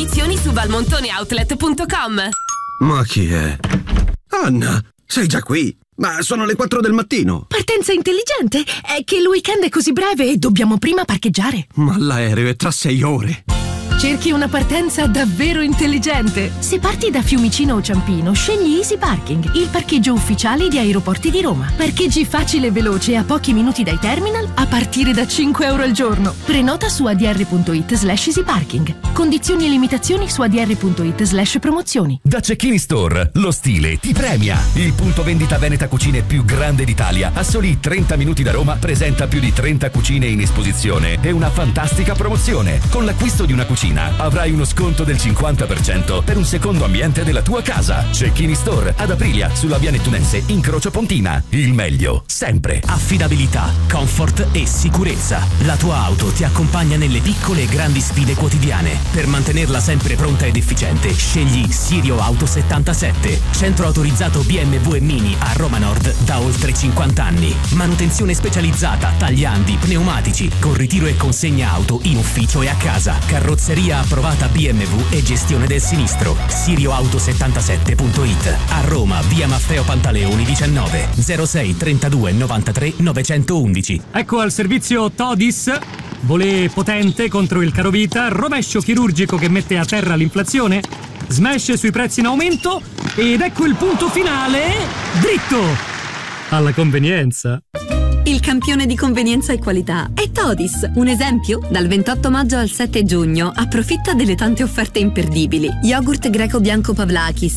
Condizioni su valmontoneoutlet.com. Ma chi è? Anna, sei già qui? Ma sono le 4 del mattino. Partenza intelligente? È che il weekend è così breve e dobbiamo prima parcheggiare. Ma l'aereo è tra 6 ore. Cerchi una partenza davvero intelligente? Se parti da Fiumicino o Ciampino, scegli Easy Parking, il parcheggio ufficiale di Aeroporti di Roma. Parcheggi facile e veloce a pochi minuti dai terminal a partire da 5 euro al giorno. Prenota su adr.it/easyparking. Condizioni e limitazioni su adr.it/promozioni. Da Cecchini Store, lo stile ti premia. Il punto vendita Veneta Cucine più grande d'Italia, a soli 30 minuti da Roma, presenta più di 30 cucine in esposizione e una fantastica promozione. Con l'acquisto di una cucina avrai uno sconto del 50% per un secondo ambiente della tua casa. Cecchini Store ad Aprilia, sulla via Nettunense, incrocio Pontina. Il meglio sempre. Affidabilità, comfort e sicurezza. La tua auto ti accompagna nelle piccole e grandi sfide quotidiane. Per mantenerla sempre pronta ed efficiente, scegli Sirio Auto 77. Centro autorizzato BMW e Mini a Roma Nord da oltre 50 anni. Manutenzione specializzata, tagliandi, pneumatici, con ritiro e consegna auto in ufficio e a casa. Carrozzeria approvata BMW e gestione del sinistro. SirioAuto77.it. A Roma, via Maffeo Pantaleoni 19 06 32 93 911. Ecco al servizio Todis. Volé potente contro il carovita, rovescio chirurgico che mette a terra l'inflazione, smash sui prezzi in aumento ed ecco il punto finale, dritto alla convenienza. Il campione di convenienza e qualità è Todis. Un esempio? Dal 28 maggio al 7 giugno approfitta delle tante offerte imperdibili. Yogurt greco bianco Pavlakis